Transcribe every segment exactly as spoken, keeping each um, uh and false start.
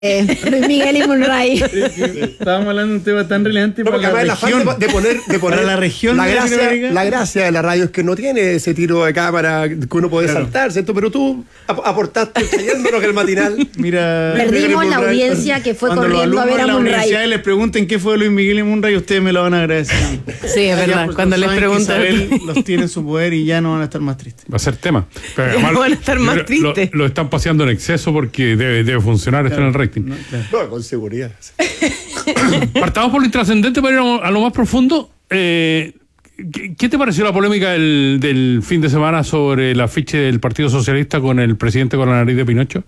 Eh, Luis Miguel y Munray. Estábamos hablando de un tema tan relevante no, para la región. De, de poner, de poner la región. La de gracia, la gracia de la radio es que no tiene ese tiro de cámara que uno puede claro. saltar, ¿cierto? Pero tú aportaste trayéndonos el matinal. Mira, perdimos la audiencia que fue cuando corriendo a ver a Munray. Cuando les pregunten qué fue Luis Miguel y Munray, ustedes me lo van a agradecer. Sí, es verdad. Ya, cuando les preguntan. Isabel los tiene en su poder y ya no van a estar más tristes. Va a ser tema. Pero además, van a estar más lo, tristes. Lo, lo están paseando en exceso porque debe, debe funcionar claro, esto en el rating. No, claro. no, con seguridad. Partamos por lo intrascendente para ir a, a lo más profundo. Eh, ¿qué, ¿Qué te pareció la polémica del, del fin de semana sobre el afiche del Partido Socialista con el presidente con la nariz de Pinocho?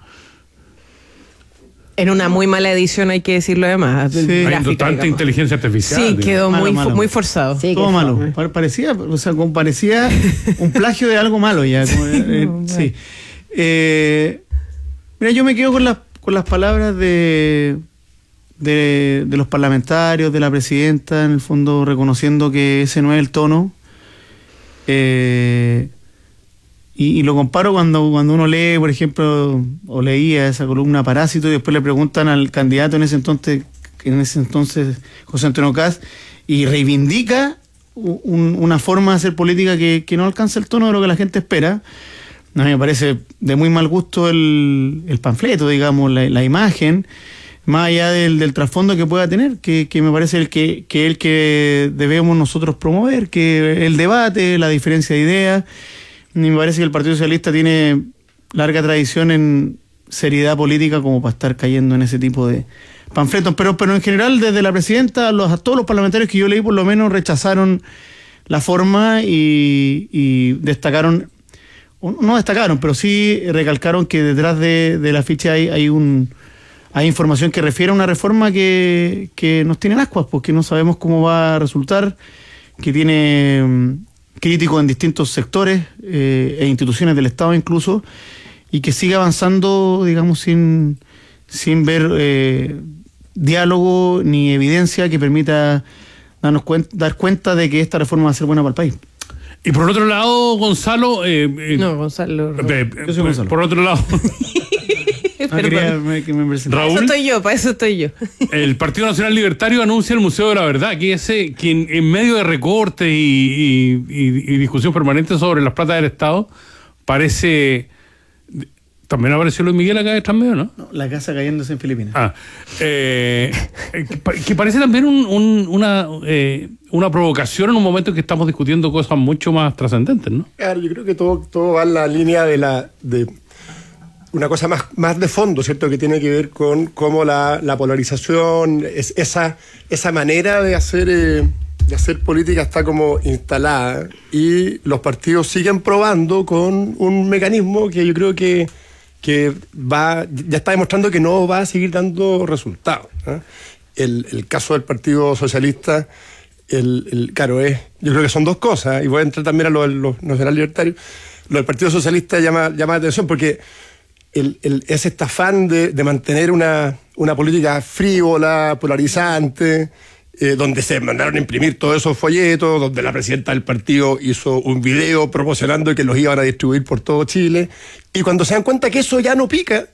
En una muy mala edición, hay que decirlo además. Sí. Gráfica, Hay tanta digamos. inteligencia artificial. Sí, digamos. quedó malo, muy, malo. muy forzado. Sí, todo malo. Fue. Parecía, o sea, parecía un plagio de algo malo ya. Como, eh, sí. Eh, mira, yo me quedo con las con las palabras de, de de los parlamentarios, de la presidenta, en el fondo reconociendo que ese no es el tono. Eh, Y, y lo comparo cuando, cuando uno lee, por ejemplo, o leía esa columna Parásito y después le preguntan al candidato en ese entonces, en ese entonces José Antonio Kast, y reivindica un, una forma de hacer política que, que no alcanza el tono de lo que la gente espera. A mí me parece de muy mal gusto el, el panfleto, digamos, la, la imagen, más allá del, del trasfondo que pueda tener, que, que me parece el que, que el que debemos nosotros promover, que el debate, la diferencia de ideas. Me parece que el Partido Socialista tiene larga tradición en seriedad política como para estar cayendo en ese tipo de panfletos. Pero, pero en general, desde la presidenta, los, a todos los parlamentarios que yo leí, por lo menos rechazaron la forma y, y destacaron, no destacaron, pero sí recalcaron que detrás de, de la ficha hay, hay un hay información que refiere a una reforma que, que nos tiene en ascuas, porque no sabemos cómo va a resultar, que tiene crítico en distintos sectores eh, e instituciones del Estado incluso, y que sigue avanzando, digamos, sin, sin ver eh, diálogo ni evidencia que permita darnos cuen- dar cuenta de que esta reforma va a ser buena para el país. Y por otro lado, Gonzalo... Eh, eh, no, Gonzalo... Eh, Yo soy Gonzalo. Por otro lado... Ah, quería, me, que me Raúl, para eso estoy yo, para eso estoy yo. El Partido Nacional Libertario anuncia el Museo de la Verdad, que ese quien en medio de recortes y, y, y, y discusión permanente sobre las platas del Estado parece... También apareció Luis Miguel acá detrás medio, ¿no? No, la casa cayéndose en Filipinas. Ah, eh, que, que parece también un, un, una, eh, una provocación en un momento en que estamos discutiendo cosas mucho más trascendentes, ¿no? Claro, yo creo que todo, todo va en la línea de la... de una cosa más, más de fondo, ¿cierto? Que tiene que ver con cómo la, la polarización, es, esa, esa manera de hacer, eh, de hacer política está como instalada y los partidos siguen probando con un mecanismo que yo creo que, que va, ya está demostrando que no va a seguir dando resultados, ¿eh? El, el caso del Partido Socialista, el, el, claro, es, yo creo que son dos cosas, y voy a entrar también a los, los nacional libertarios. Lo del Partido Socialista llama, llama la atención porque El, el, es este afán de, de mantener una, una política frívola, polarizante, eh, donde se mandaron a imprimir todos esos folletos, donde la presidenta del partido hizo un video promocionando que los iban a distribuir por todo Chile, y cuando se dan cuenta que eso ya no pica,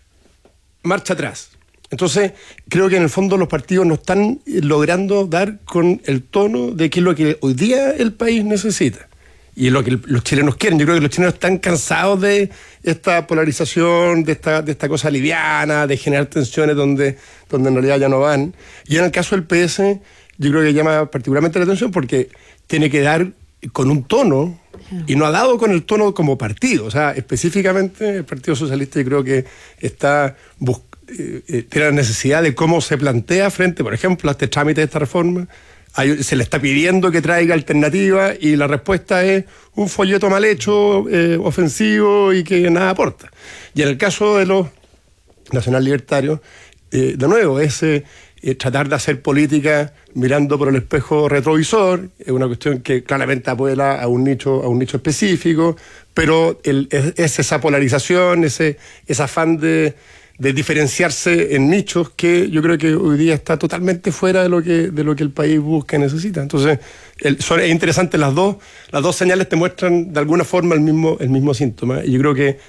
marcha atrás. Entonces, creo que en el fondo los partidos no están logrando dar con el tono de qué es lo que hoy día el país necesita. Y es lo que los chilenos quieren. Yo creo que los chilenos están cansados de esta polarización, de esta, de esta cosa liviana, de generar tensiones donde, donde en realidad ya no van. Y en el caso del P S, yo creo que llama particularmente la atención porque tiene que dar con un tono, y no ha dado con el tono como partido. O sea, específicamente el Partido Socialista yo creo que está bus- eh, tiene la necesidad de cómo se plantea frente, por ejemplo, a este trámite de esta reforma. Hay, se le está pidiendo que traiga alternativa y la respuesta es un folleto mal hecho, eh, ofensivo y que nada aporta. Y en el caso de los nacional libertarios, eh, de nuevo, es eh, eh, tratar de hacer política mirando por el espejo retrovisor, es una cuestión que claramente apuela a un nicho, a un nicho específico, pero el, es, es esa polarización, ese, ese afán de... de diferenciarse en nichos que yo creo que hoy día está totalmente fuera de lo que de lo que el país busca y necesita. Entonces, el, son, es interesante, las dos las dos señales te muestran de alguna forma el mismo el mismo síntoma, y yo creo que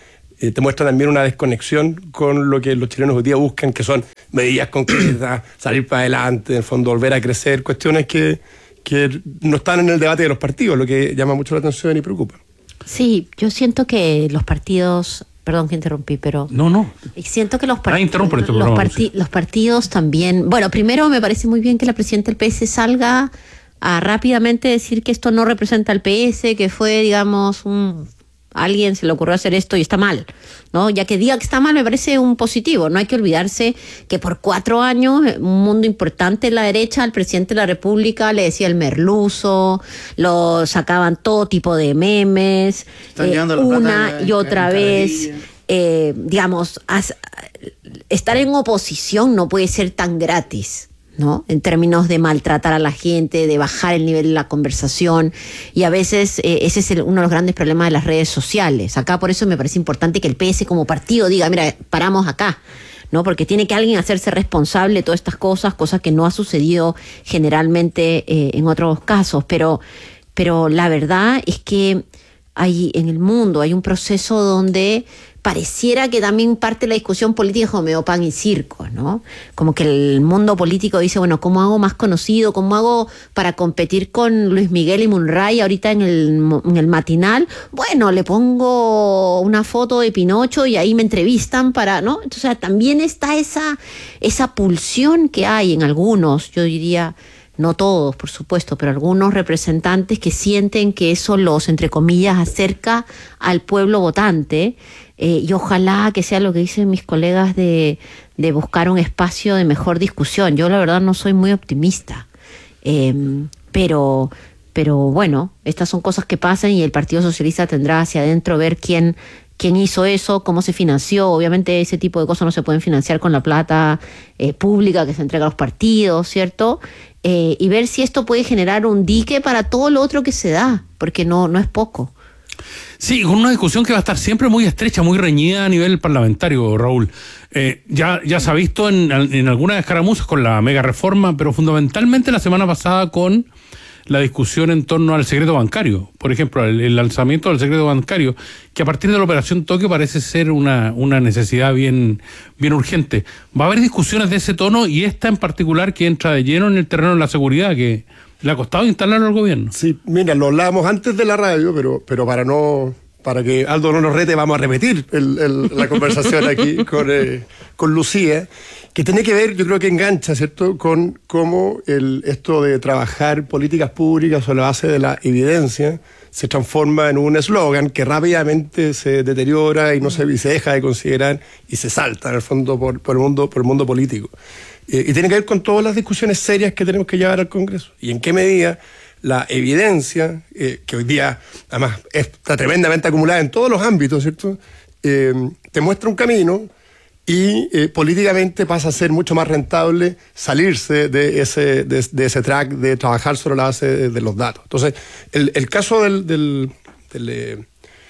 eh, te muestra también una desconexión con lo que los chilenos hoy día buscan, que son medidas concretas, salir para adelante, en el fondo volver a crecer, cuestiones que, que no están en el debate de los partidos, lo que llama mucho la atención y preocupa. Sí, yo siento que los partidos, perdón que interrumpí, pero No, no. siento que los, part- Ah, interrumpe este los, programa, parti- sí. los partidos también, bueno, primero me parece muy bien que la presidenta del P S salga a rápidamente decir que esto no representa al P S, que fue, digamos, un alguien se le ocurrió hacer esto y está mal, ¿no? Ya que diga que está mal me parece un positivo. No hay que olvidarse que por cuatro años, un mundo importante en la derecha, al presidente de la República le decía el merluzo, lo sacaban todo tipo de memes, Están eh, llevando la una plata en- y otra en vez. carretilla. Eh, digamos, as- estar en oposición no puede ser tan gratis, ¿no? En términos de maltratar a la gente, de bajar el nivel de la conversación, y a veces eh, ese es el, uno de los grandes problemas de las redes sociales. Acá por eso me parece importante que el P S como partido diga, mira, paramos acá, ¿no? Porque tiene que alguien hacerse responsable de todas estas cosas, cosas que no ha sucedido generalmente eh, en otros casos, pero, pero la verdad es que hay en el mundo hay un proceso donde pareciera que también parte de la discusión política es como medio pan y circo, ¿no? Como que el mundo político dice, bueno, ¿cómo hago más conocido? ¿Cómo hago para competir con Luis Miguel y Munray ahorita en el, en el matinal? Bueno, le pongo una foto de Pinocho y ahí me entrevistan para, ¿no? Entonces también está esa, esa pulsión que hay en algunos, yo diría, no todos, por supuesto, pero algunos representantes que sienten que eso los, entre comillas, acerca al pueblo votante. Eh, y ojalá que sea lo que dicen mis colegas de, de buscar un espacio de mejor discusión. Yo la verdad no soy muy optimista, eh, pero, pero bueno, estas son cosas que pasan y el Partido Socialista tendrá hacia adentro ver quién, quién hizo eso, cómo se financió. Obviamente ese tipo de cosas no se pueden financiar con la plata eh, pública que se entrega a los partidos, ¿cierto? Eh, y ver si esto puede generar un dique para todo lo otro que se da, porque no, no es poco. Sí, con una discusión que va a estar siempre muy estrecha, muy reñida a nivel parlamentario, Raúl. Eh, ya, ya se ha visto en, en algunas escaramuzas con la mega reforma, pero fundamentalmente la semana pasada con la discusión en torno al secreto bancario. Por ejemplo, el, el lanzamiento del secreto bancario, que a partir de la operación Tokio parece ser una, una necesidad bien, bien urgente. Va a haber discusiones de ese tono y esta en particular que entra de lleno en el terreno de la seguridad, que le ha costado instalarlo al gobierno. Sí, mira, lo hablábamos antes de la radio, pero, pero para no para que Aldo no nos rete, vamos a repetir el, el, la conversación aquí con, eh, con Lucía, que tiene que ver, yo creo que engancha, ¿cierto?, con cómo el, esto de trabajar políticas públicas sobre la base de la evidencia se transforma en un eslogan que rápidamente se deteriora y no se, y se deja de considerar y se salta, en el fondo, por, por, el, mundo, por el mundo político. Eh, y tiene que ver con todas las discusiones serias que tenemos que llevar al Congreso. Y en qué medida la evidencia, eh, que hoy día además está tremendamente acumulada en todos los ámbitos, ¿cierto?, eh, te muestra un camino y eh, políticamente pasa a ser mucho más rentable salirse de ese, de, de ese track de trabajar sobre la base de, de los datos. Entonces, el, el caso del, del, del eh,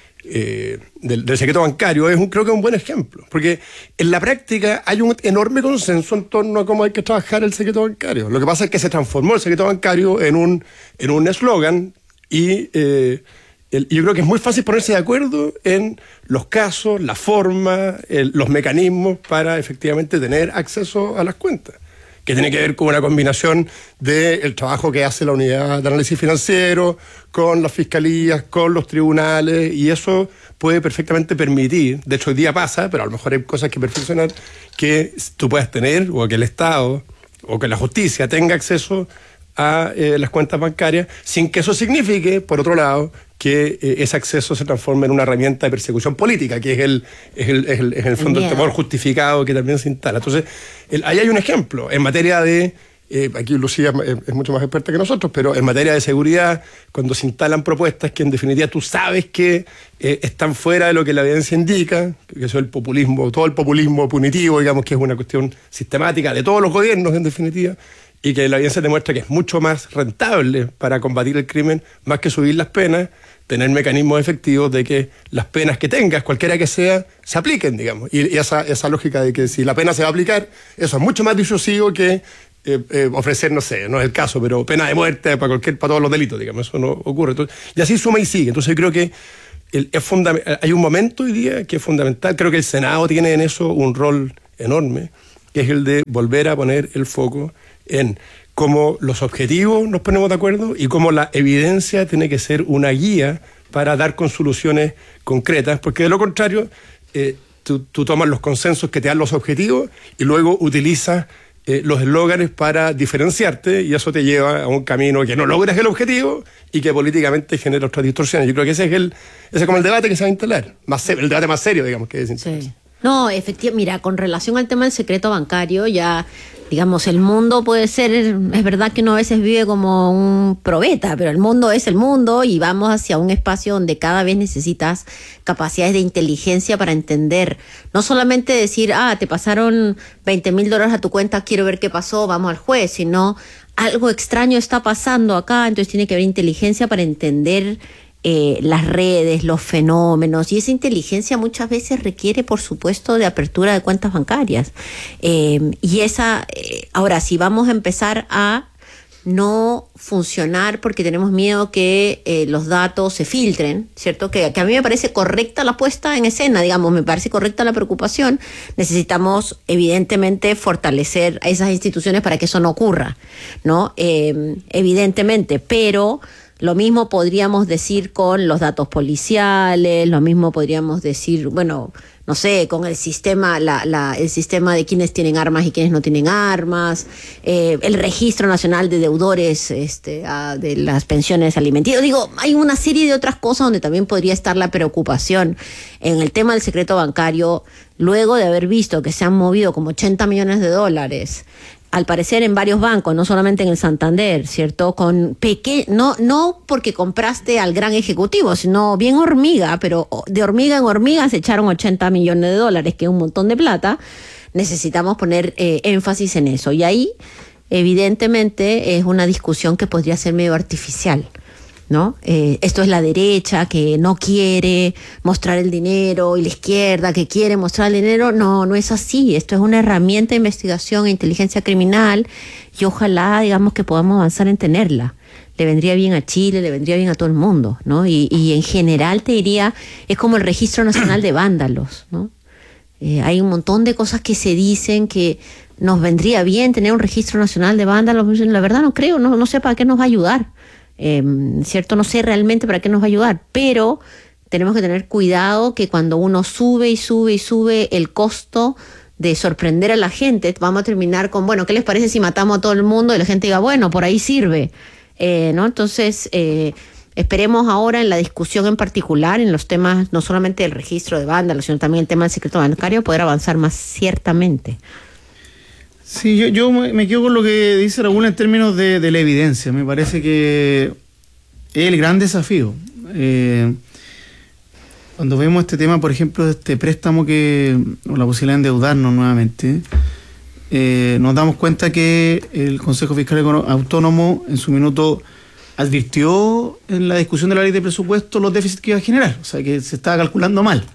Eh, del, del secreto bancario es un, creo que es un buen ejemplo, porque en la práctica hay un enorme consenso en torno a cómo hay que trabajar el secreto bancario. Lo que pasa es que se transformó el secreto bancario en un en un eslogan y eh, el, yo creo que es muy fácil ponerse de acuerdo en los casos, la forma, el, los mecanismos para efectivamente tener acceso a las cuentas, que tiene que ver con una combinación del trabajo que hace la unidad de análisis financiero, con las fiscalías, con los tribunales, y eso puede perfectamente permitir, de hecho hoy día pasa, pero a lo mejor hay cosas que perfeccionar, que tú puedas tener, o que el Estado, o que la justicia tenga acceso a eh, las cuentas bancarias, sin que eso signifique, por otro lado, que eh, ese acceso se transforme en una herramienta de persecución política, que es el, es el, es el, es el fondo el temor justificado que también se instala. Entonces, el, ahí hay un ejemplo en materia de, eh, aquí Lucía es, es mucho más experta que nosotros, pero en materia de seguridad, cuando se instalan propuestas que en definitiva tú sabes que eh, están fuera de lo que la evidencia indica, que eso es el populismo, todo el populismo punitivo, digamos que es una cuestión sistemática de todos los gobiernos en definitiva, y que la evidencia demuestra que es mucho más rentable para combatir el crimen, más que subir las penas, tener mecanismos efectivos de que las penas que tengas, cualquiera que sea, se apliquen, digamos. Y, y esa, esa lógica de que si la pena se va a aplicar, eso es mucho más disuasivo que eh, eh, ofrecer, no sé, no es el caso, pero pena de muerte para cualquier para todos los delitos, digamos. Eso no ocurre. Entonces, y así suma y sigue. Entonces yo creo que el, es fundam- hay un momento hoy día que es fundamental, creo que el Senado tiene en eso un rol enorme, que es el de volver a poner el foco en cómo los objetivos nos ponemos de acuerdo y cómo la evidencia tiene que ser una guía para dar con soluciones concretas, porque de lo contrario, eh, tú, tú tomas los consensos que te dan los objetivos y luego utilizas eh, los eslóganes para diferenciarte, y eso te lleva a un camino que no logras el objetivo y que políticamente genera otras distorsiones. Yo creo que ese es el ese es como el debate que se va a instalar, más serio, el debate más serio, digamos, que es Sí. No, efectivamente, mira, con relación al tema del secreto bancario, ya, digamos, el mundo puede ser, es verdad que uno a veces vive como un probeta, pero el mundo es el mundo y vamos hacia un espacio donde cada vez necesitas capacidades de inteligencia para entender, no solamente decir, ah, te pasaron veinte mil dólares a tu cuenta, quiero ver qué pasó, vamos al juez, sino algo extraño está pasando acá, entonces tiene que haber inteligencia para entender Eh, las redes, los fenómenos, y esa inteligencia muchas veces requiere, por supuesto, de apertura de cuentas bancarias. Eh, y esa, eh, ahora, si vamos a empezar a no funcionar porque tenemos miedo que eh, los datos se filtren, ¿cierto? Que, que a mí me parece correcta la puesta en escena, digamos, me parece correcta la preocupación. Necesitamos, evidentemente, fortalecer a esas instituciones para que eso no ocurra, ¿no? Eh, evidentemente, pero lo mismo podríamos decir con los datos policiales, lo mismo podríamos decir, bueno, no sé, con el sistema, la, la, el sistema de quienes tienen armas y quienes no tienen armas, eh, el registro nacional de deudores este, a, de las pensiones alimenticias. Digo, hay una serie de otras cosas donde también podría estar la preocupación. En el tema del secreto bancario, luego de haber visto que se han movido como ochenta millones de dólares, al parecer en varios bancos, no solamente en el Santander, ¿cierto? Con peque- no, no porque compraste al gran ejecutivo, sino bien hormiga, pero de hormiga en hormiga se echaron ochenta millones de dólares, que es un montón de plata. Necesitamos poner eh, énfasis en eso. Y ahí, evidentemente, es una discusión que podría ser medio artificial, ¿no? Eh, esto es la derecha que no quiere mostrar el dinero y la izquierda que quiere mostrar el dinero. No, no es así. Esto es una herramienta de investigación e inteligencia criminal y ojalá, digamos, que podamos avanzar en tenerla. Le vendría bien a Chile, le vendría bien a todo el mundo, ¿no? Y, y en general te diría, es como el Registro Nacional de Vándalos, ¿no? Eh, hay un montón de cosas que se dicen que nos vendría bien tener un Registro Nacional de Vándalos. La verdad no creo, no, no sé para qué nos va a ayudar. Eh, cierto, no sé realmente para qué nos va a ayudar, pero tenemos que tener cuidado que cuando uno sube y sube y sube el costo de sorprender a la gente, vamos a terminar con, bueno, ¿qué les parece si matamos a todo el mundo? Y la gente diga, bueno, por ahí sirve, eh, ¿no? Entonces, eh, esperemos ahora en la discusión en particular, en los temas no solamente del registro de vándalos, sino también el tema del secreto bancario, poder avanzar más ciertamente. Sí, yo, yo me quedo con lo que dice Raúl en términos de, de la evidencia. Me parece que es el gran desafío. Eh, cuando vemos este tema, por ejemplo, de este préstamo que, o la posibilidad de endeudarnos nuevamente, eh, nos damos cuenta que el Consejo Fiscal Autónomo en su minuto advirtió en la discusión de la ley de presupuesto los déficits que iba a generar, o sea que se estaba calculando mal.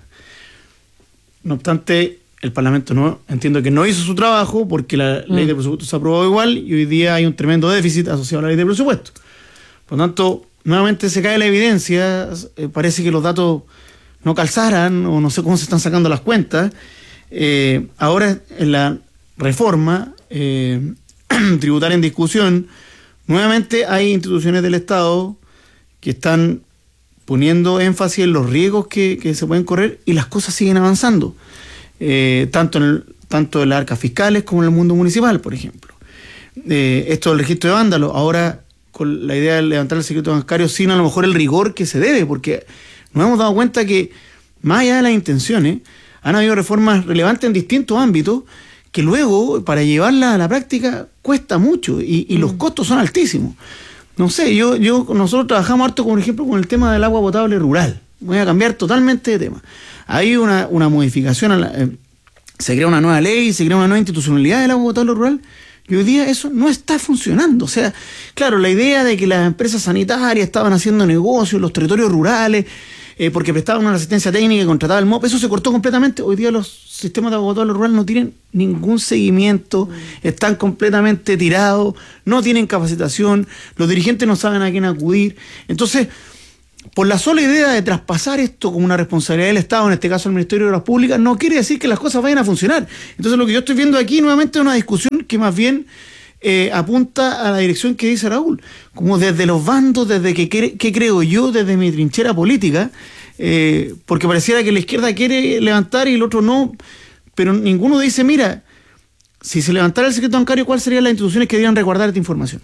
No obstante, el Parlamento no entiendo que no hizo su trabajo porque la mm. ley de presupuesto se aprobó igual y hoy día hay un tremendo déficit asociado a la ley de presupuesto. Por lo tanto, nuevamente se cae la evidencia, eh, parece que los datos no calzaran o no sé cómo se están sacando las cuentas. Eh, ahora en la reforma eh, tributaria en discusión, nuevamente hay instituciones del Estado que están poniendo énfasis en los riesgos que, que se pueden correr y las cosas siguen avanzando. Eh, tanto en el, tanto en las arcas fiscales como en el mundo municipal, por ejemplo. Eh, esto del registro de vándalos, ahora con la idea de levantar el secreto bancario sin a lo mejor el rigor que se debe, porque nos hemos dado cuenta que, más allá de las intenciones, han habido reformas relevantes en distintos ámbitos que luego, para llevarlas a la práctica, cuesta mucho y, y mm. los costos son altísimos. No sé, yo, yo nosotros trabajamos harto, por ejemplo, con el tema del agua potable rural. Voy a cambiar totalmente de tema. Hay una, una modificación, a la, eh, se crea una nueva ley, se crea una nueva institucionalidad del agua potable rural, y hoy día eso no está funcionando. O sea, claro, la idea de que las empresas sanitarias estaban haciendo negocios en los territorios rurales, eh, porque prestaban una asistencia técnica y contrataban el M O P, eso se cortó completamente. Hoy día los sistemas de agua potable rural no tienen ningún seguimiento, mm. están completamente tirados, no tienen capacitación, los dirigentes no saben a quién acudir. Entonces, por la sola idea de traspasar esto como una responsabilidad del Estado, en este caso el Ministerio de Obras Públicas, no quiere decir que las cosas vayan a funcionar. Entonces lo que yo estoy viendo aquí nuevamente es una discusión que más bien eh, apunta a la dirección que dice Raúl, como desde los bandos, desde que, cre que creo yo, desde mi trinchera política, eh, porque pareciera que la izquierda quiere levantar y el otro no, pero ninguno dice, mira, si se levantara el secreto bancario, ¿cuáles serían las instituciones que deberían resguardar esta información?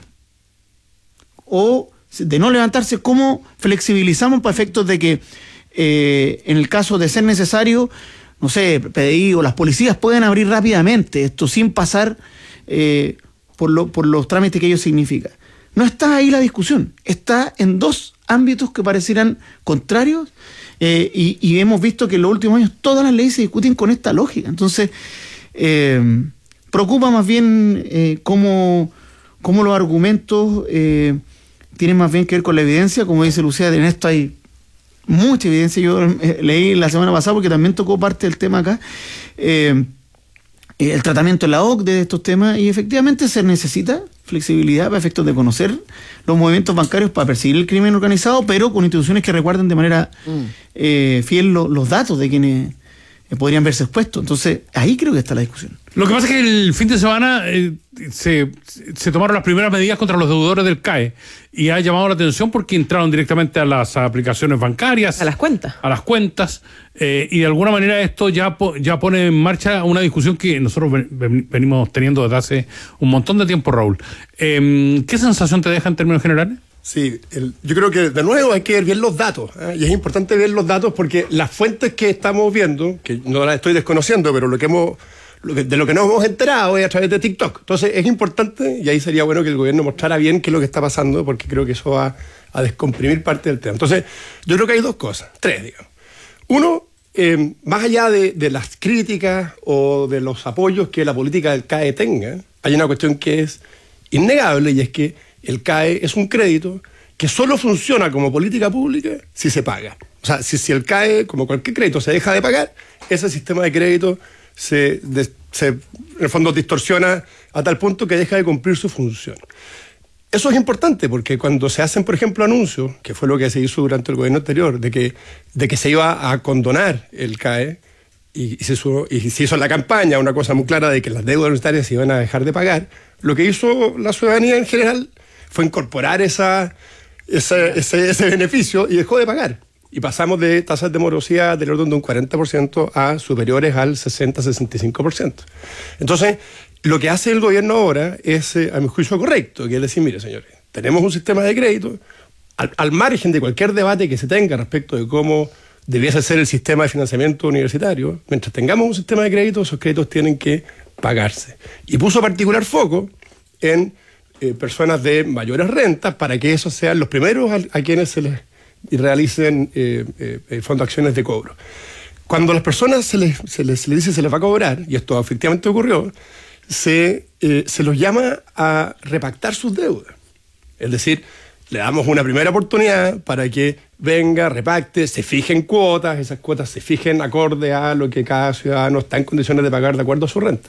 O de no levantarse, ¿cómo flexibilizamos para efectos de que eh, en el caso de ser necesario, no sé, P D I o las policías pueden abrir rápidamente esto sin pasar eh, por, lo, por los trámites que ello significa? No está ahí la discusión, está en dos ámbitos que parecieran contrarios eh, y, y hemos visto que en los últimos años todas las leyes se discuten con esta lógica. Entonces, eh, preocupa más bien eh, cómo, cómo los argumentos eh, tienen más bien que ver con la evidencia. Como dice Lucía, en esto hay mucha evidencia. Yo eh, leí la semana pasada, porque también tocó parte del tema acá, eh, el tratamiento en la O C D de estos temas, y efectivamente se necesita flexibilidad para efectos de conocer los movimientos bancarios para perseguir el crimen organizado, pero con instituciones que recuerden de manera mm. eh, fiel lo, los datos de quienes eh, podrían verse expuestos. Entonces, ahí creo que está la discusión. Lo que pasa es que el fin de semana eh, se, se tomaron las primeras medidas contra los deudores del C A E y ha llamado la atención porque entraron directamente a las aplicaciones bancarias. A las cuentas. A las cuentas. Eh, y de alguna manera esto ya, ya pone en marcha una discusión que nosotros ven, venimos teniendo desde hace un montón de tiempo, Raúl. Eh, ¿Qué sensación te deja en términos generales? Sí, el, yo creo que de nuevo hay que ver bien los datos, ¿eh? Y es importante ver los datos porque las fuentes que estamos viendo, que no las estoy desconociendo, pero lo que hemos, lo que, de lo que nos hemos enterado es a través de TikTok. Entonces es importante, y ahí sería bueno que el gobierno mostrara bien qué es lo que está pasando, porque creo que eso va a descomprimir parte del tema. Entonces yo creo que hay dos cosas, tres, digamos. Uno, eh, más allá de, de las críticas o de los apoyos que la política del C A E tenga, hay una cuestión que es innegable, y es que el C A E es un crédito que solo funciona como política pública si se paga. O sea, si, si el C A E, como cualquier crédito, se deja de pagar, ese sistema de crédito se, de, se en el fondo distorsiona a tal punto que deja de cumplir su función. Eso es importante porque cuando se hacen, por ejemplo, anuncios, que fue lo que se hizo durante el gobierno anterior, de que, de que se iba a condonar el C A E, y, y, se, hizo, y se hizo en la campaña una cosa muy clara de que las deudas universitarias se iban a dejar de pagar, lo que hizo la ciudadanía en general fue incorporar esa, ese, ese, ese beneficio y dejó de pagar. Y pasamos de tasas de morosidad del orden de un cuarenta por ciento a superiores al sesenta a sesenta y cinco por ciento. Entonces, lo que hace el gobierno ahora es, eh, a mi juicio, correcto, que es decir, mire, señores, tenemos un sistema de crédito, al, al margen de cualquier debate que se tenga respecto de cómo debiese ser el sistema de financiamiento universitario, mientras tengamos un sistema de crédito, esos créditos tienen que pagarse. Y puso particular foco en eh, personas de mayores rentas para que esos sean los primeros a, a quienes se les realicen eh, eh, fondos de acciones de cobro. Cuando a las personas se les, se les, se les dice se les va a cobrar, y esto efectivamente ocurrió, se, eh, se los llama a repactar sus deudas. Es decir, le damos una primera oportunidad para que venga, repacte, se fijen cuotas, esas cuotas se fijen acorde a lo que cada ciudadano está en condiciones de pagar de acuerdo a su renta.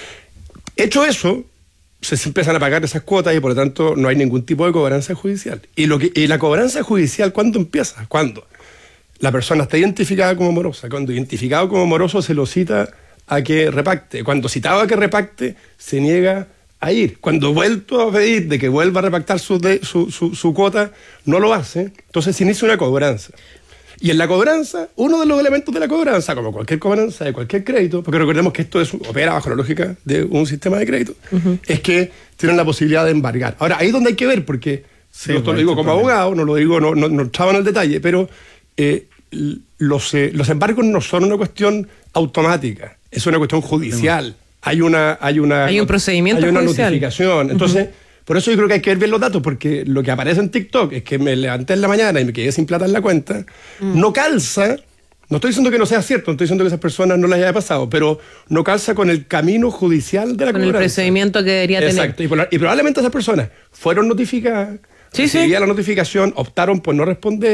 Hecho eso, se empiezan a pagar esas cuotas y por lo tanto no hay ningún tipo de cobranza judicial. ¿Y, lo que, y la cobranza judicial cuándo empieza? Cuando la persona está identificada como morosa. Cuando identificado como moroso se lo cita a que repacte. Cuando citado a que repacte, se niega a ir. Cuando vuelto a pedir de que vuelva a repactar su, de, su, su, su cuota, no lo hace. Entonces se inicia una cobranza. Y en la cobranza, uno de los elementos de la cobranza, como cualquier cobranza de cualquier crédito, porque recordemos que esto es, opera bajo la lógica de un sistema de crédito, uh-huh. es que tienen la posibilidad de embargar. Ahora, ahí es donde hay que ver, porque sí, esto lo digo como abogado, no lo digo, no, no, no estaba en el detalle, pero eh, los, eh, los embargos no son una cuestión automática, es una cuestión judicial. Hay una, hay una, hay un procedimiento hay una judicial. notificación. Entonces, uh-huh. por eso yo creo que hay que ver bien los datos, porque lo que aparece en TikTok es que me levanté en la mañana y me quedé sin plata en la cuenta, uh-huh. no calza. No estoy diciendo que no sea cierto, no estoy diciendo que a esas personas no les haya pasado, pero no calza con el camino judicial de la con cobranza. el procedimiento que debería Exacto. tener. Exacto, y, y probablemente esas personas fueron notificadas, sí, recibían sí. la notificación, optaron por no responder,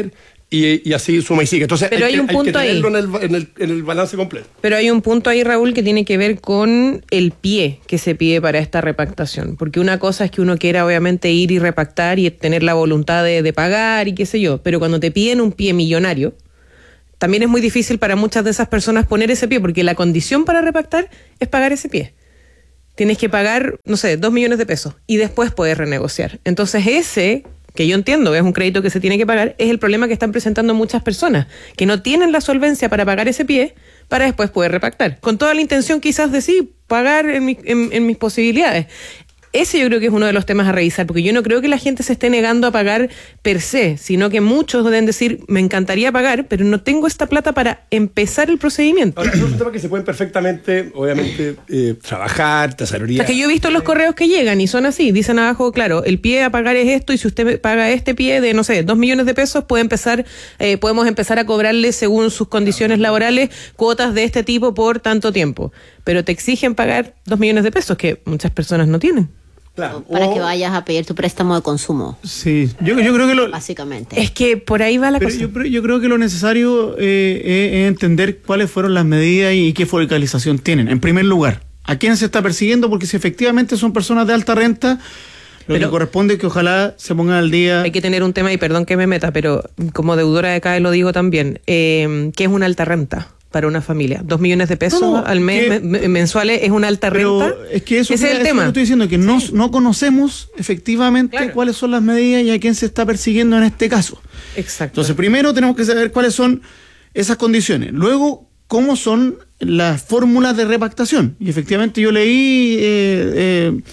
y, y así suma y sigue. Entonces Pero hay, hay un que, hay que punto ahí. tenerlo en el, en, el, en el balance completo. Pero hay un punto ahí, Raúl, que tiene que ver con el pie que se pide para esta repactación. Porque una cosa es que uno quiera obviamente ir y repactar y tener la voluntad de, de pagar y qué sé yo. Pero cuando te piden un pie millonario, también es muy difícil para muchas de esas personas poner ese pie, porque la condición para repactar es pagar ese pie. Tienes que pagar, no sé, dos millones de pesos y después puedes renegociar. Entonces ese, que yo entiendo, es un crédito que se tiene que pagar, es el problema que están presentando muchas personas, que no tienen la solvencia para pagar ese pie para después poder repactar. Con toda la intención quizás de sí, pagar en, mi, en, en mis posibilidades. Ese yo creo que es uno de los temas a revisar, porque yo no creo que la gente se esté negando a pagar per se, sino que muchos deben decir, me encantaría pagar, pero no tengo esta plata para empezar el procedimiento. Ahora, son temas que se pueden perfectamente, obviamente, eh, trabajar, tesorería. O sea, que yo he visto los correos que llegan y son así, dicen abajo, claro, el pie a pagar es esto y si usted paga este pie de, no sé, dos millones de pesos, puede empezar, eh, podemos empezar a cobrarle según sus condiciones laborales cuotas de este tipo por tanto tiempo. Pero te exigen pagar dos millones de pesos que muchas personas no tienen. Claro. Para O- que vayas a pedir tu préstamo de consumo, Sí, yo, yo creo que lo, básicamente. Es que por ahí va la pero cosa. yo, pero yo creo que lo necesario eh, es, es entender cuáles fueron las medidas y, y qué focalización tienen. En primer lugar, ¿a quién se está persiguiendo? Porque si efectivamente son personas de alta renta, lo Pero- que corresponde es que ojalá se pongan al día. Hay que tener un tema, y perdón que me meta, pero como deudora de acá lo digo también, eh, ¿qué es una alta renta para una familia? ¿Dos millones de pesos No, no, al mes que- me- mensuales es una alta Pero renta? es que eso, Ese es eso el tema. que estoy diciendo, que no, no conocemos efectivamente Claro. cuáles son las medidas y a quién se está persiguiendo en este caso. Exacto. Entonces, primero tenemos que saber cuáles son esas condiciones. Luego, cómo son las fórmulas de repactación. Y efectivamente yo leí eh, eh,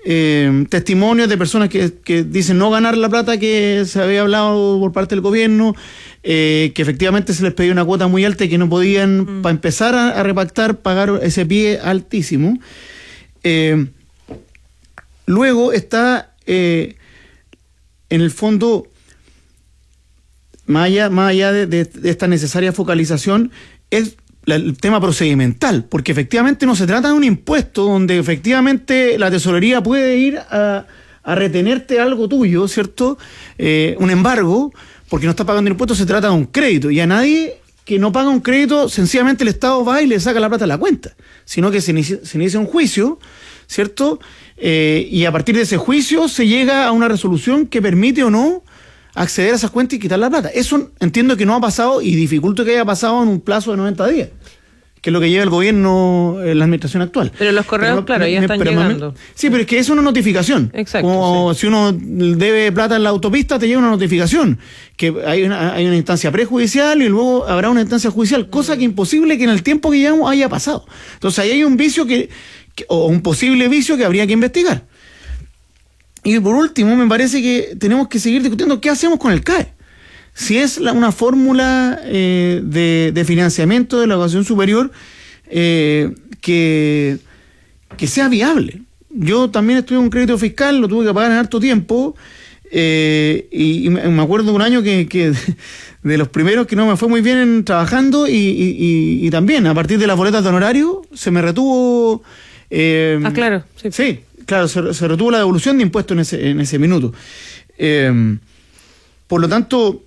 eh, testimonios de personas que, que dicen no ganar la plata que se había hablado por parte del gobierno, eh, que efectivamente se les pedía una cuota muy alta y que no podían, mm. para empezar a, a repactar, pagar ese pie altísimo. Eh, luego está, eh, en el fondo, más allá, más allá de, de, de esta necesaria focalización, es la, el tema procedimental, porque efectivamente no se trata de un impuesto donde efectivamente la tesorería puede ir a, a retenerte algo tuyo, ¿cierto? Eh, un embargo, porque no está pagando el impuesto, se trata de un crédito, y a nadie que no paga un crédito, sencillamente el Estado va y le saca la plata a la cuenta, sino que se inicia, se inicia un juicio, ¿cierto? Eh, y a partir de ese juicio se llega a una resolución que permite o no acceder a esas cuentas y quitar la plata. Eso entiendo que no ha pasado y dificulto que haya pasado en un plazo de noventa días, que es lo que lleva el gobierno, eh, la administración actual. Pero los correos, Pero, claro, ya me- están pero me- llegando. Sí, pero es que es una notificación. Exacto, Como si uno debe plata en la autopista, te llega una notificación, que hay una, hay una instancia prejudicial y luego habrá una instancia judicial, cosa que imposible que en el tiempo que llevamos haya pasado. Entonces ahí hay un vicio que, que o un posible vicio que habría que investigar. Y por último, me parece que tenemos que seguir discutiendo qué hacemos con el C A E. Si es la, una fórmula eh, de, de financiamiento de la educación superior eh, que, que sea viable. Yo también estuve en un crédito fiscal, lo tuve que pagar en harto tiempo, eh, y, y me acuerdo de un año que, que de los primeros que no me fue muy bien en, trabajando, y, y, y, y también a partir de las boletas de honorario se me retuvo... Eh, Ah, claro, sí. Sí, claro, se, se retuvo la devolución de impuestos en ese, en ese minuto. Eh, por lo tanto,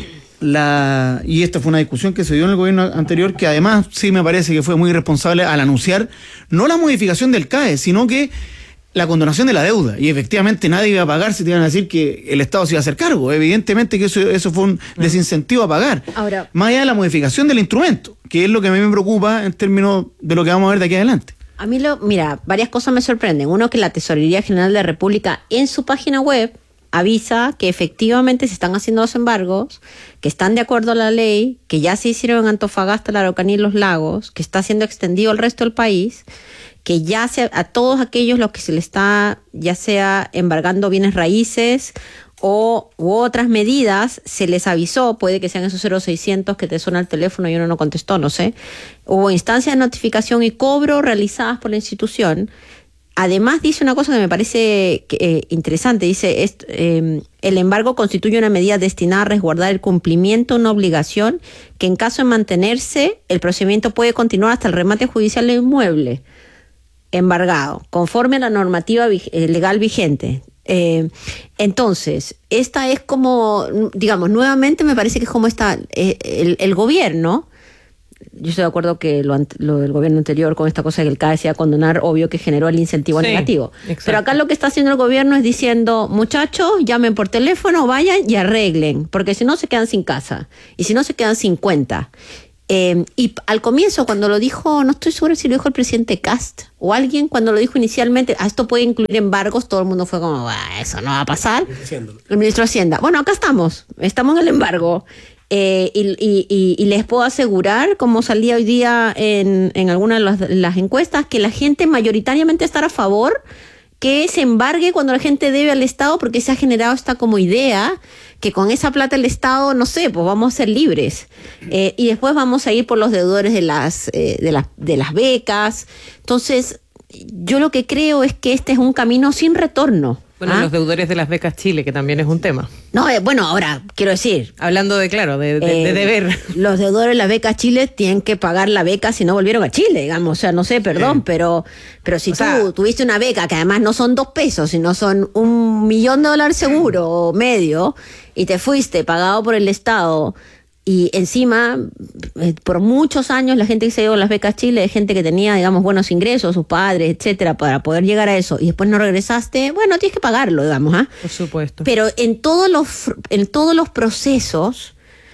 la y esta fue una discusión que se dio en el gobierno anterior, que además sí me parece que fue muy irresponsable al anunciar no la modificación del C A E, sino que la condonación de la deuda. Y efectivamente nadie iba a pagar si te iban a decir que el Estado se iba a hacer cargo. Evidentemente que eso, eso fue un desincentivo a pagar. Ahora- más allá de la modificación del instrumento, que es lo que a mí me preocupa en términos de lo que vamos a ver de aquí adelante. A mí, lo, mira, varias cosas me sorprenden. Uno, que la Tesorería General de la República en su página web avisa que efectivamente se están haciendo los embargos, que están de acuerdo a la ley, que ya se hicieron en Antofagasta, la Araucanía y los Lagos, que está siendo extendido al resto del país, que ya se, a todos aquellos los que se le está ya sea embargando bienes raíces o u otras medidas, se les avisó, puede que sean esos cero seiscientos que te suena el teléfono y uno no contestó, no sé. Hubo instancias de notificación y cobro realizadas por la institución. Además dice una cosa que me parece que, eh, interesante, dice, est, eh, el embargo constituye una medida destinada a resguardar el cumplimiento de una obligación que en caso de mantenerse, el procedimiento puede continuar hasta el remate judicial del inmueble embargado, conforme a la normativa vig- eh, legal vigente. Eh, entonces, esta es como, digamos, nuevamente me parece que es como está eh, el, el gobierno. Yo estoy de acuerdo que lo, lo del gobierno anterior con esta cosa que el C A E se iba a condonar, obvio que generó el incentivo Sí, negativo. exacto. Pero acá lo que está haciendo el gobierno es diciendo, muchachos, llamen por teléfono, vayan y arreglen, porque si no se quedan sin casa, y si no se quedan sin cuenta. Eh, y al comienzo, cuando lo dijo, no estoy segura si lo dijo el presidente Kast o alguien, cuando lo dijo inicialmente, ah, esto puede incluir embargos, todo el mundo fue como, ah, eso no va a pasar. El ministro de Hacienda. Bueno, acá estamos, estamos en el embargo. Eh, y, y, y, y les puedo asegurar, como salía hoy día en, en algunas de las, las encuestas, que la gente mayoritariamente estará a favor que se embargue cuando la gente debe al Estado, porque se ha generado esta como idea que con esa plata el Estado, no sé, pues vamos a ser libres. Eh, y después vamos a ir por los deudores de las, eh, de las, de las becas. Entonces, yo lo que creo es que este es un camino sin retorno. Bueno, ¿Ah? los deudores de las becas Chile, que también es un tema. No, eh, bueno, ahora, quiero decir... Hablando de, claro, de, de, eh, de deber. Los deudores de las becas Chile tienen que pagar la beca si no volvieron a Chile, digamos. O sea, no sé, perdón, Sí. pero pero si O tú sea, tuviste una beca que además no son dos pesos, sino son un millón de dólares seguro o medio, y te fuiste pagado por el Estado... Y encima, eh, por muchos años, la gente que se dio las becas Chile es gente que tenía, digamos, buenos ingresos, sus padres, etcétera, para poder llegar a eso. Y después no regresaste, bueno, tienes que pagarlo, digamos, ¿ah? Por supuesto. Pero en todos los, en todos los procesos,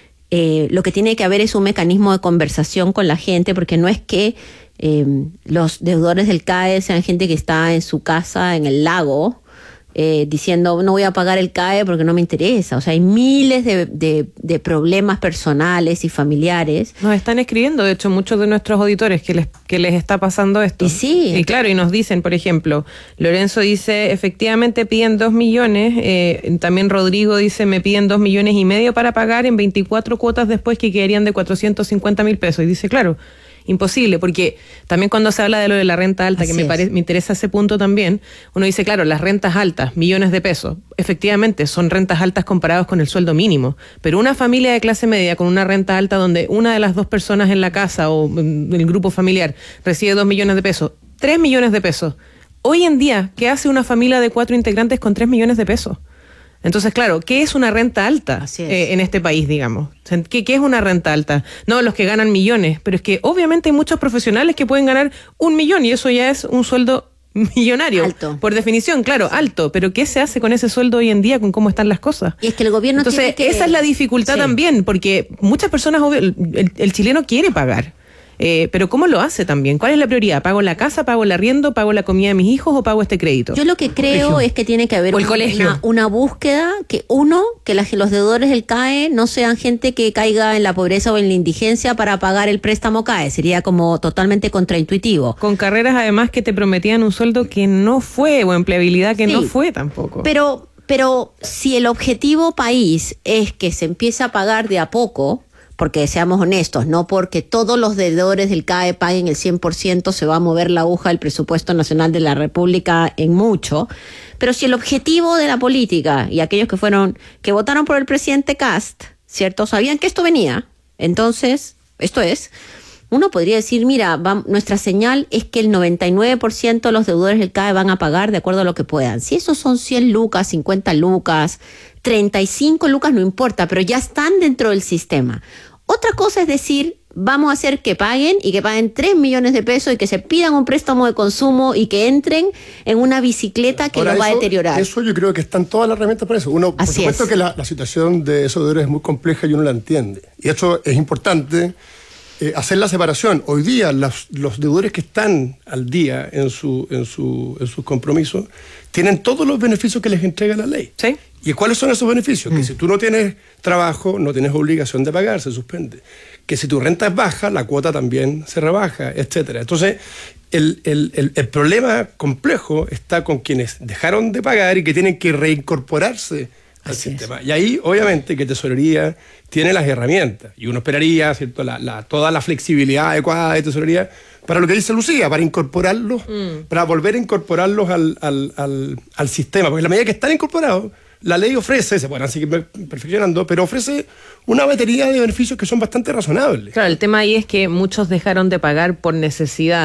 eh, lo que tiene que haber es un mecanismo de conversación con la gente, porque no es que eh, los deudores del C A E sean gente que está en su casa, en el lago, Eh, diciendo no voy a pagar el C A E porque no me interesa. O sea, hay miles de, de, de problemas personales y familiares. Nos están escribiendo, de hecho, muchos de nuestros auditores que les, que les está pasando esto. Y sí. Y claro, y nos dicen, por ejemplo, Lorenzo dice, efectivamente piden dos millones, eh, también Rodrigo dice, me piden dos millones y medio para pagar en veinticuatro cuotas después que quedarían de cuatrocientos cincuenta mil pesos. Y dice, claro, imposible, porque también cuando se habla de lo de la renta alta, Así que me, es. pare, me interesa ese punto también, uno dice, claro, las rentas altas, millones de pesos, efectivamente son rentas altas comparados con el sueldo mínimo, pero una familia de clase media con una renta alta donde una de las dos personas en la casa o en el grupo familiar recibe dos millones de pesos, tres millones de pesos, hoy en día, ¿qué hace una familia de cuatro integrantes con tres millones de pesos? Entonces, claro, ¿qué es una renta alta Así es. eh, en este país, digamos? ¿Qué, ¿Qué es una renta alta? No, los que ganan millones, pero es que obviamente hay muchos profesionales que pueden ganar un millón y eso ya es un sueldo millonario. Alto. Por definición, claro, alto. Pero ¿qué se hace con ese sueldo hoy en día, con cómo están las cosas? Y es que el gobierno Entonces, tiene que... esa es la dificultad Sí. también, porque muchas personas, obvio, el, el chileno quiere pagar. Eh, pero ¿cómo lo hace también? ¿Cuál es la prioridad? ¿Pago la casa, pago el arriendo, pago la comida de mis hijos o pago este crédito? Yo lo que creo es que tiene que haber O el una, colegio. una, una búsqueda que, uno, que la- los deudores del C A E no sean gente que caiga en la pobreza o en la indigencia para pagar el préstamo C A E. Sería como totalmente contraintuitivo. Con carreras además que te prometían un sueldo que no fue, o empleabilidad que Sí. no fue tampoco. Pero, pero si el objetivo país es que se empiece a pagar de a poco, porque seamos honestos, no porque todos los deudores del C A E paguen el cien por ciento, se va a mover la aguja del presupuesto nacional de la República en mucho, pero si el objetivo de la política y aquellos que fueron, que votaron por el presidente Kast, ¿cierto? Sabían que esto venía, entonces, esto es, uno podría decir, mira, va- nuestra señal es que el noventa y nueve por ciento de los deudores del C A E van a pagar de acuerdo a lo que puedan. Si esos son cien lucas, cincuenta lucas, treinta y cinco lucas, no importa, pero ya están dentro del sistema. Otra cosa es decir, vamos a hacer que paguen y que paguen tres millones de pesos y que se pidan un préstamo de consumo y que entren en una bicicleta que Ahora, los va a eso- deteriorar. Eso yo creo que están todas las herramientas para eso. Uno, por Así supuesto es. que la, la situación de esos deudores es muy compleja y uno la entiende. Y eso es importante, eh, hacer la separación. Hoy día los, los deudores que están al día en, su, en, su, en sus compromisos tienen todos los beneficios que les entrega la ley. ¿Sí? ¿Y cuáles son esos beneficios? Que si tú no tienes trabajo, no tienes obligación de pagar, se suspende. Que si tu renta es baja, la cuota también se rebaja, etcétera. Entonces, el, el, el, el problema complejo está con quienes dejaron de pagar y que tienen que reincorporarse al Así sistema. Y ahí, obviamente, que Tesorería tiene las herramientas. Y uno esperaría, ¿cierto?, la, la, toda la flexibilidad adecuada de Tesorería para lo que dice Lucía, para incorporarlos, mm. para volver a incorporarlos al, al, al, al sistema. Porque en la medida que están incorporados, la ley ofrece, se podrán seguir perfeccionando, pero ofrece una batería de beneficios que son bastante razonables. Claro, el tema ahí es que muchos dejaron de pagar por necesidad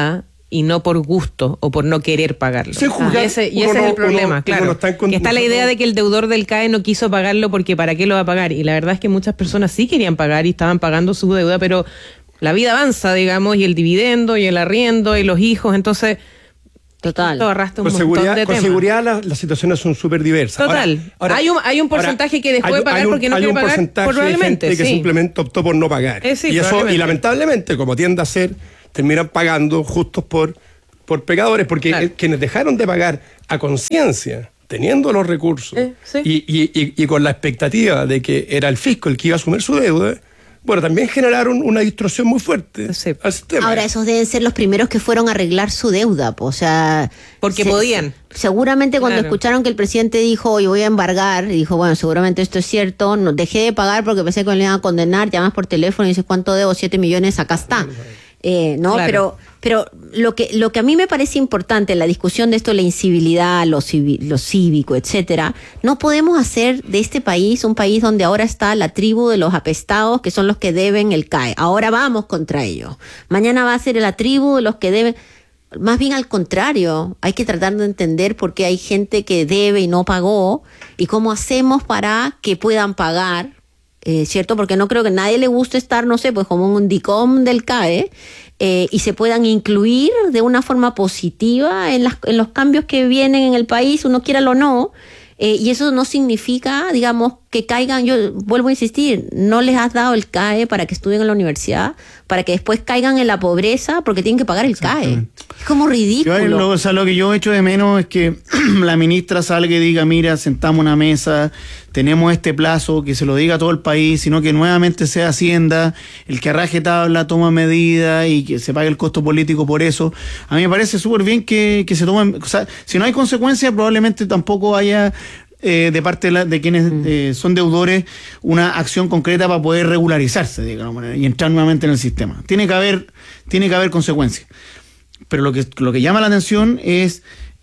y no por gusto o por no querer pagarlo. Sin juzgar, y ese, y uno ese no- es el problema, uno- claro. uno está en con- que está la nosotros- idea de que el deudor del C A E no quiso pagarlo porque ¿para qué lo va a pagar? Y la verdad es que muchas personas sí querían pagar y estaban pagando su deuda, pero la vida avanza, digamos, y el dividendo y el arriendo y los hijos, entonces Total. esto arrastra un Con montón seguridad, de con temas. seguridad las, las situaciones son súper diversas. Total. Hay un- hay un porcentaje que dejó de pagar hay un- porque no hay quiere un pagar, porcentaje probablemente, de gente que sí. simplemente optó por no pagar. Eh, sí, y eso, probablemente. y lamentablemente, como tiende a ser, terminan pagando justos por, por pecadores, porque Claro. eh, quienes dejaron de pagar a conciencia, teniendo los recursos, Eh, sí. y, y- y- y con la expectativa de que era el fisco el que iba a asumir su deuda, bueno, también generaron una distorsión muy fuerte Sí. al sistema. Ahora, esos deben ser los primeros que fueron a arreglar su deuda, po, o sea... Porque podían. Seguramente cuando Claro. escucharon que el presidente dijo, oye, voy a embargar, dijo, bueno, seguramente esto es cierto, no, dejé de pagar porque pensé que me iban a condenar, llamas por teléfono y dices, ¿cuánto debo? Siete millones, acá está. Eh, no, Claro. pero pero lo que lo que a mí me parece importante en la discusión de esto, la incivilidad, lo, civi- lo cívico, etcétera, no podemos hacer de este país un país donde ahora está la tribu de los apestados que son los que deben el C A E. Ahora vamos contra ellos. Mañana va a ser la tribu de los que deben. Más bien al contrario, hay que tratar de entender por qué hay gente que debe y no pagó y cómo hacemos para que puedan pagar. Eh, ¿Cierto? Porque no creo que a nadie le guste estar, no sé, pues como un DICOM del C A E eh, y se puedan incluir de una forma positiva en, las, en los cambios que vienen en el país, uno quiera o no. Eh, y eso no significa, digamos, que caigan, yo vuelvo a insistir, no les has dado el C A E para que estudien en la universidad, para que después caigan en la pobreza porque tienen que pagar el C A E. Es como Yo, ridículo. lo, o sea, lo que yo echo de menos es que la ministra salga y diga, mira, sentamos una mesa, tenemos este plazo, que se lo diga a todo el país, sino que nuevamente sea Hacienda el que arraje tabla, toma medidas y que se pague el costo político por eso. A mí me parece súper bien que, que se tomen, o sea, si no hay consecuencias, probablemente tampoco haya eh, de parte de, la, de quienes eh, son deudores una acción concreta para poder regularizarse, digamos, y entrar nuevamente en el sistema. Tiene que haber, tiene que haber consecuencias. Pero lo que, lo que llama la atención es,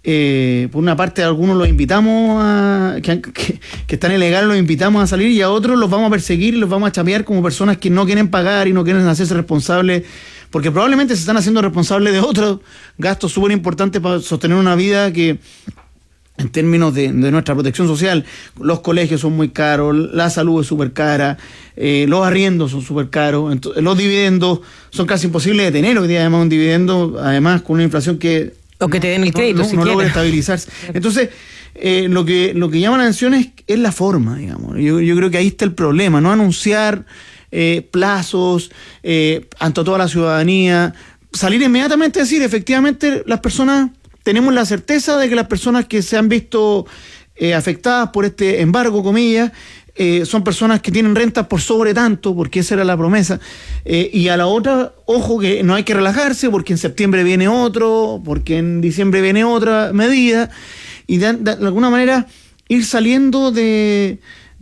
eh, por una parte, a algunos los invitamos a, que, que, que están ilegales, los invitamos a salir y a otros los vamos a perseguir y los vamos a chapear como personas que no quieren pagar y no quieren hacerse responsables, porque probablemente se están haciendo responsables de otros gastos súper importantes para sostener una vida que, en términos de, de nuestra protección social, los colegios son muy caros, la salud es súper cara, eh, los arriendos son súper caros, entonces, los dividendos son casi imposibles de tener hoy día, además un dividendo, además con una inflación que O que te den el crédito, no, no, si no logra quieres. estabilizarse. Entonces, eh, lo que lo que llama la atención es, es la forma, digamos. Yo, yo creo que ahí está el problema, no anunciar eh, plazos eh, ante toda la ciudadanía, salir inmediatamente a decir, efectivamente, las personas, tenemos la certeza de que las personas que se han visto eh, afectadas por este embargo, comillas, eh, son personas que tienen rentas por sobre tanto, porque esa era la promesa. Eh, y a la otra, ojo que no hay que relajarse, porque en septiembre viene otro, porque en diciembre viene otra medida, y de, de, de alguna manera ir saliendo de,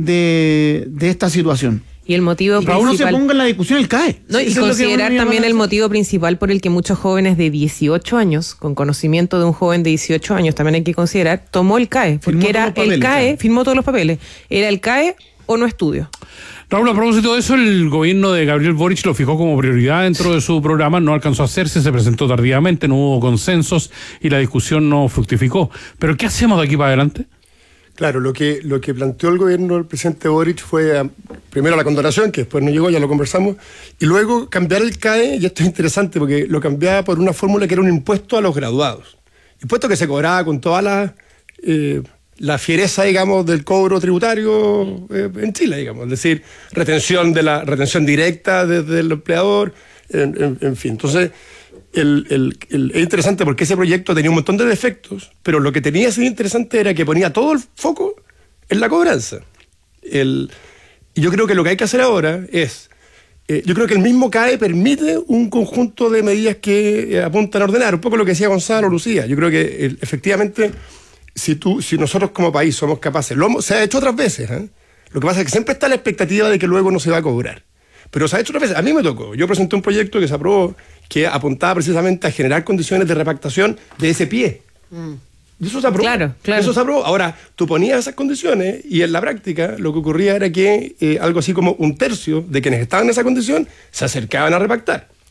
de, de esta situación. Y el motivo Y que uno se principal... ponga en la discusión el C A E. No, y Eso es lo que considerar uno llama también la el atención. motivo principal por el que muchos jóvenes de dieciocho años, con conocimiento de un joven de dieciocho años, también hay que considerar, tomó el C A E, porque Firmó era todos los el papeles, C A E, claro. firmó todos los papeles, era el C A E o no estudio. Raúl, a propósito de eso, el gobierno de Gabriel Boric lo fijó como prioridad dentro de su programa, no alcanzó a hacerse, se presentó tardíamente, no hubo consensos y la discusión no fructificó. ¿Pero qué hacemos de aquí para adelante? Claro, lo que, lo que planteó el gobierno del presidente Boric fue a, primero la condonación, que después no llegó, ya lo conversamos, y luego cambiar el C A E, y esto es interesante porque lo cambiaba por una fórmula que era un impuesto a los graduados. Impuesto que se cobraba con toda la, eh, la fiereza, digamos, del cobro tributario eh, en Chile, digamos, es decir, retención de la retención directa desde el empleador, en, en, en fin. Entonces, El, el, el, es interesante porque ese proyecto tenía un montón de defectos, pero lo que tenía así interesante era que ponía todo el foco en la cobranza. El, y yo creo que lo que hay que hacer ahora es, eh, yo creo que el mismo C A E permite un conjunto de medidas que eh, apuntan a ordenar, un poco lo que decía Gonzalo, Lucía. Yo creo que el, efectivamente, si, tú, si nosotros como país somos capaces, lo hemos, se ha hecho otras veces, ¿eh? Lo que pasa es que siempre está la expectativa de que luego no se va a cobrar. Pero se ha hecho otras veces. A mí me tocó. Yo presenté un proyecto que se aprobó que apuntaba precisamente a generar condiciones de repactación de ese pie. Mm. Y eso se aprobó. Claro, claro. Eso se aprobó. Ahora, tú ponías esas condiciones y en la práctica lo que ocurría era que eh, algo así como un tercio de quienes estaban en esa condición se acercaban a repactar.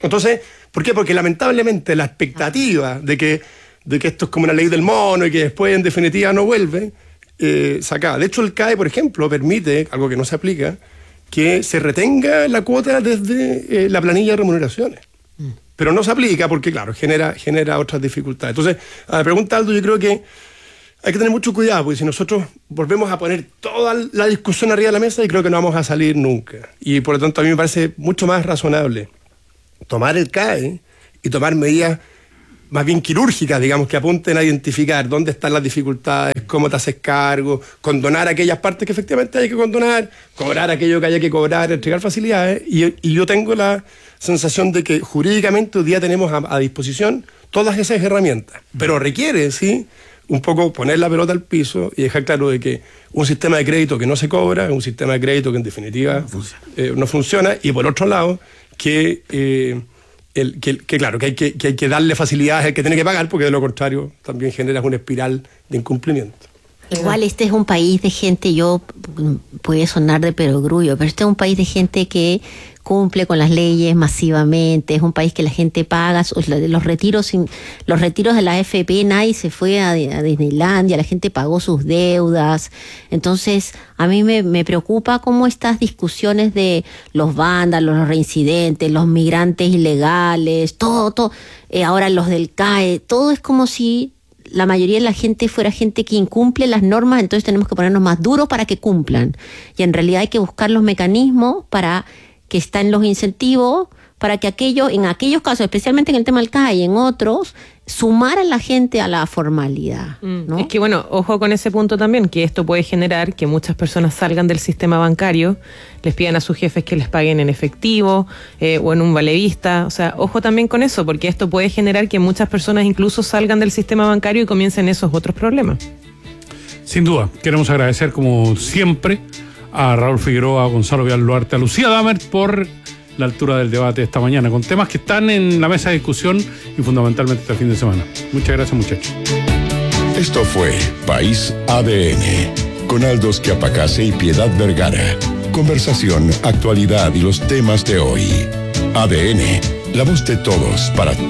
Entonces, ¿por qué? Porque lamentablemente la expectativa de que, de que esto es como una ley del mono y que después en definitiva no vuelve, eh, se acaba. De hecho, el C A E, por ejemplo, permite, algo que no se aplica, que se retenga la cuota desde eh, la planilla de remuneraciones. Mm. Pero no se aplica porque, claro, genera, genera otras dificultades. Entonces, a la pregunta, Aldo, yo creo que hay que tener mucho cuidado, porque si nosotros volvemos a poner toda la discusión arriba de la mesa, yo creo que no vamos a salir nunca. Y por lo tanto, a mí me parece mucho más razonable tomar el C A E y tomar medidas más bien quirúrgicas, digamos, que apunten a identificar dónde están las dificultades, cómo te haces cargo, condonar aquellas partes que efectivamente hay que condonar, cobrar aquello que haya que cobrar, entregar facilidades. Y, y yo tengo la sensación de que jurídicamente hoy día tenemos a, a disposición todas esas herramientas. Pero requiere, sí, un poco poner la pelota al piso y dejar claro de que un sistema de crédito que no se cobra es un sistema de crédito que en definitiva no funciona. Eh, no funciona y por otro lado, que... Eh, El, que, que claro, que hay que, que hay que darle facilidades al que tiene que pagar, porque de lo contrario también generas una espiral de incumplimiento. Igual este es un país de gente, yo puede sonar de perogrullo, pero este es un país de gente que cumple con las leyes masivamente, es un país que la gente paga los retiros, los retiros de la A F P, nadie se fue a, a Disneylandia, la gente pagó sus deudas. Entonces a mí me, me preocupa cómo estas discusiones de los vándalos, los reincidentes, los migrantes ilegales, todo, todo, eh, ahora los del C A E, todo es como si la mayoría de la gente fuera gente que incumple las normas, entonces tenemos que ponernos más duros para que cumplan. Y en realidad hay que buscar los mecanismos para que están los incentivos, para que aquello, en aquellos casos, especialmente en el tema del C A E y en otros, sumar a la gente a la formalidad, ¿no? Es que bueno, ojo con ese punto también, que esto puede generar que muchas personas salgan del sistema bancario, les pidan a sus jefes que les paguen en efectivo eh, o en un valevista. O sea, ojo también con eso, porque esto puede generar que muchas personas incluso salgan del sistema bancario y comiencen esos otros problemas. Sin duda, queremos agradecer como siempre a Raúl Figueroa, a Gonzalo Villalluarte, a Lucía Dammert por la altura del debate esta mañana, con temas que están en la mesa de discusión y fundamentalmente este fin de semana. Muchas gracias, muchachos. Esto fue País A D N, con Aldo Schiapacase y Piedad Vergara. Conversación, actualidad y los temas de hoy. A D N, la voz de todos para